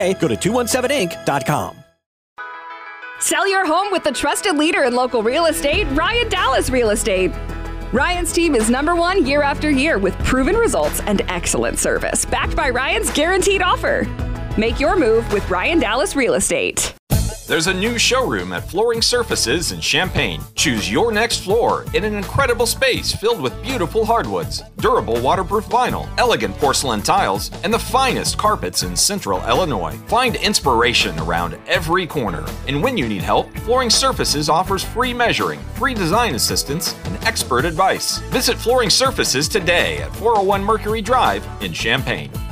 Go to 217inc.com. Sell your home with the trusted leader in local real estate, Ryan Dallas Real Estate. Ryan's team is #1 year after year with proven results and excellent service, backed by Ryan's guaranteed offer. Make your move with Ryan Dallas Real Estate. There's a new showroom at Flooring Surfaces in Champaign. Choose your next floor in an incredible space filled with beautiful hardwoods, durable waterproof vinyl, elegant porcelain tiles, and the finest carpets in Central Illinois. Find inspiration around every corner. And when you need help, Flooring Surfaces offers free measuring, free design assistance, and expert advice. Visit Flooring Surfaces today at 401 Mercury Drive in Champaign.